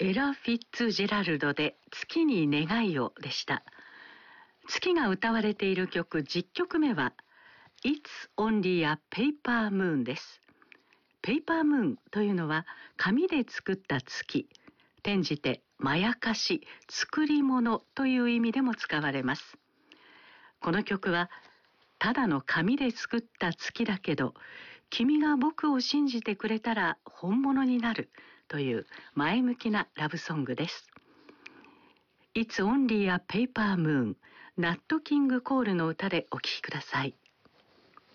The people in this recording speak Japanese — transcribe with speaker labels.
Speaker 1: エラ・フィッツジェラルドで月に願いをでした。月が歌われている曲10曲目は It's Only a Paper Moon です。ペーパームーンというのは紙で作った月、転じてまやかし、作り物という意味でも使われます。この曲はただの紙で作った月だけど、君が僕を信じてくれたら本物になるという前向きなラブソングです。It's Only a Paper Moon、ナット・キング・コールの歌でお聴きください。